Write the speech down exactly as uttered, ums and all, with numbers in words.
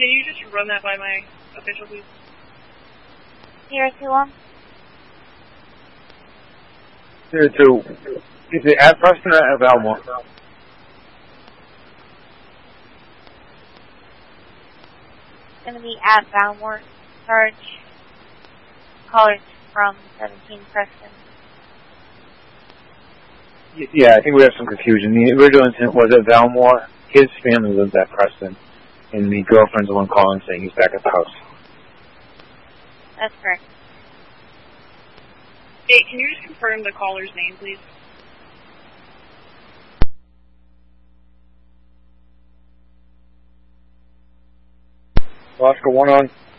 can you just run that by my official, please? Zero two one. Zero two. Is it at Preston or at Valmore? It's going to be at Valmore. Charge callers from seventeen Preston. Yeah, I think we have some confusion. The original incident was at Valmore. His family lives at Preston, and the girlfriend's the one calling saying he's back at the house. That's correct. Hey, can you just confirm the caller's name, please? Oscar one on.